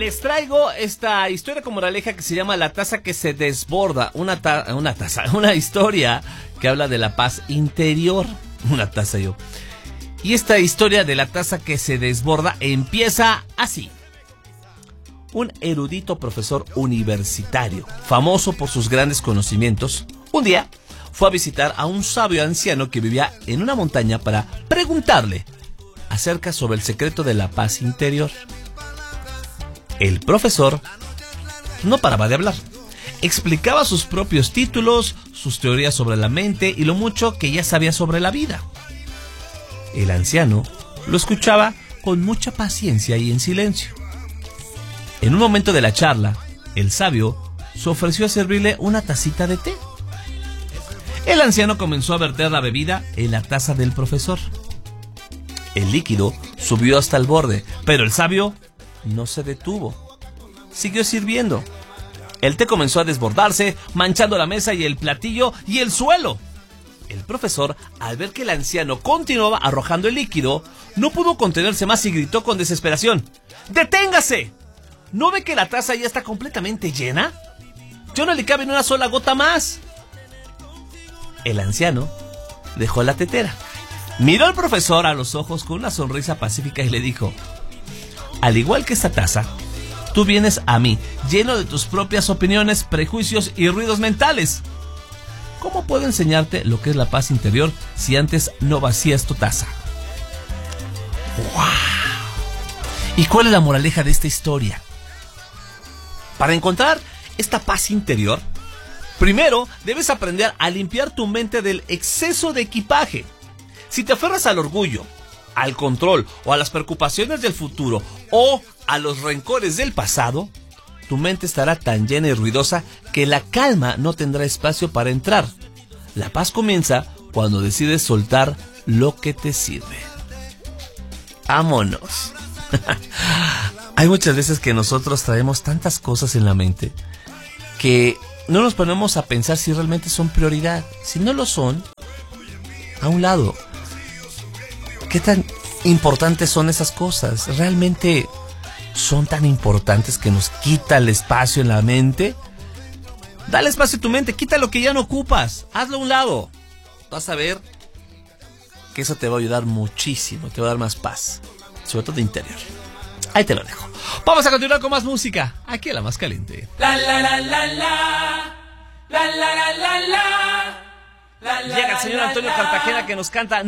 Les traigo esta historia con moraleja que se llama La taza que se desborda. Una historia que habla de la paz interior. Y esta historia de la taza que se desborda empieza así. Un erudito profesor universitario, famoso por sus grandes conocimientos, un día fue a visitar a un sabio anciano que vivía en una montaña para preguntarle acerca sobre el secreto de la paz interior. El profesor no paraba de hablar. Explicaba sus propios títulos, sus teorías sobre la mente y lo mucho que ya sabía sobre la vida. El anciano lo escuchaba con mucha paciencia y en silencio. En un momento de la charla, el sabio se ofreció a servirle una tacita de té. El anciano comenzó a verter la bebida en la taza del profesor. El líquido subió hasta el borde, pero el sabio no se detuvo. Siguió sirviendo. El té comenzó a desbordarse, manchando la mesa y el platillo y el suelo. El profesor, al ver que el anciano continuaba arrojando el líquido, no pudo contenerse más y gritó con desesperación: ¡Deténgase! ¿No ve que la taza ya está completamente llena? ¡Ya no le cabe ni una sola gota más! El anciano dejó la tetera. Miró al profesor a los ojos con una sonrisa pacífica y le dijo: al igual que esta taza, tú vienes a mí lleno de tus propias opiniones, prejuicios y ruidos mentales. ¿Cómo puedo enseñarte lo que es la paz interior si antes no vacías tu taza? ¡Wow! ¿Y cuál es la moraleja de esta historia? Para encontrar esta paz interior, primero debes aprender a limpiar tu mente del exceso de equipaje. Si te aferras al orgullo, al control o a las preocupaciones del futuro o a los rencores del pasado, tu mente estará tan llena y ruidosa que la calma no tendrá espacio para entrar. La paz comienza cuando decides soltar lo que te sirve. ¡Vámonos! Hay muchas veces que nosotros traemos tantas cosas en la mente que no nos ponemos a pensar si realmente son prioridad. Si no lo son, a un lado. ¿Qué tan importantes son esas cosas? ¿Realmente son tan importantes que nos quita el espacio en la mente? Dale espacio a tu mente, quita lo que ya no ocupas, hazlo a un lado. Vas a ver que eso te va a ayudar muchísimo, te va a dar más paz, sobre todo de interior. Ahí te lo dejo. Vamos a continuar con más música, aquí en La Más Caliente. Llega el señor Antonio Cartagena que nos canta